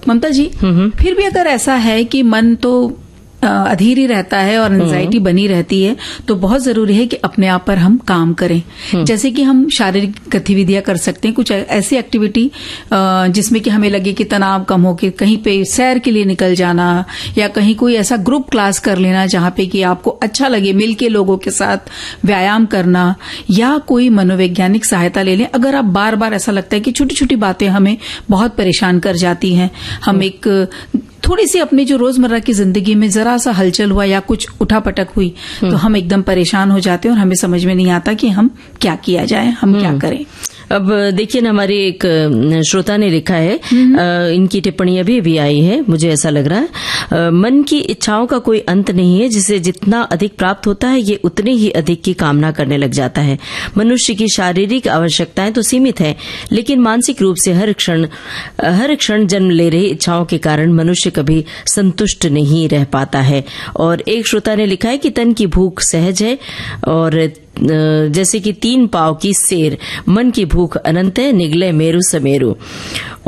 ममता जी, फिर भी अगर ऐसा है कि मन तो अधीर ही रहता है और एंजाइटी बनी रहती है, तो बहुत जरूरी है कि अपने आप पर हम काम करें। जैसे कि हम शारीरिक गतिविधियां कर सकते हैं, कुछ ऐसी एक्टिविटी जिसमें कि हमें लगे कि तनाव कम हो, के कहीं पे सैर के लिए निकल जाना, या कहीं कोई ऐसा ग्रुप क्लास कर लेना जहां पे कि आपको अच्छा लगे, मिलके लोगों के साथ व्यायाम करना, या कोई मनोवैज्ञानिक सहायता ले लें। अगर आप बार बार ऐसा लगता है कि छोटी छोटी बातें हमें बहुत परेशान कर जाती हैं, हम एक थोड़ी सी अपनी जो रोजमर्रा की जिंदगी में जरा सा हलचल हुआ या कुछ उठापटक हुई तो हम एकदम परेशान हो जाते हैं और हमें समझ में नहीं आता कि हम क्या किया जाए, हम क्या करें। अब देखिए ना, हमारे एक श्रोता ने लिखा है, इनकी टिप्पणी अभी भी आई है, मुझे ऐसा लग रहा है, मन की इच्छाओं का कोई अंत नहीं है, जिसे जितना अधिक प्राप्त होता है ये उतने ही अधिक की कामना करने लग जाता है। मनुष्य की शारीरिक आवश्यकताएं तो सीमित है, लेकिन मानसिक रूप से हर क्षण जन्म ले रही इच्छाओं के कारण मनुष्य कभी संतुष्ट नहीं रह पाता है। और एक श्रोता ने लिखा है कि तन की भूख सहज है, और जैसे कि 3 पाव की सेर, मन की भूख अनंत है, निगले मेरु समेरु।